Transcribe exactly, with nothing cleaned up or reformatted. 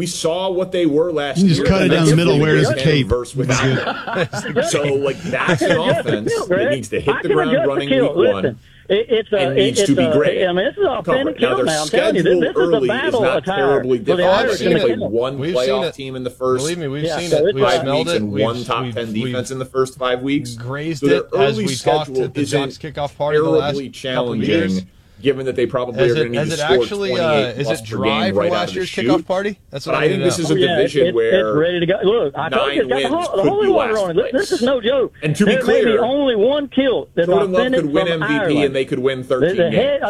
we saw what they were last you year. Just cut it down the middle where it is a cape. Versus without. So, like, that's an offense that needs to hit the ground running week one. It, it's a, and needs it's to be a, great. I mean, this is an authentic now, kill their now. I'm telling you, this, this is a battle is not attire terribly for the difficult. Irish. They played kill. one We've playoff seen team in the first Believe me, we've yeah, seen so it. We've five smelled weeks it. and We've, one top we've, ten we've defense in the first five weeks. Grazed so their it early as we talked schedule at the isn't Jock's kickoff party the last terribly couple of years. challenging. Given that they probably Has are going it, to need has to it score actually, twenty-eight uh, is plus it per dry game for right out last of the year's chute. kickoff party? That's what but I, I think this know. is a Oh, yeah, division it, where it's ready to go. Look, I told you, it's got the, nine ho- the wins holy could be water last on it. This, place. this is no joke. And to be there may be clear, only one kill that Jordan Love authentic could win from M V P Ireland. and they could win The, thirteen the head, games.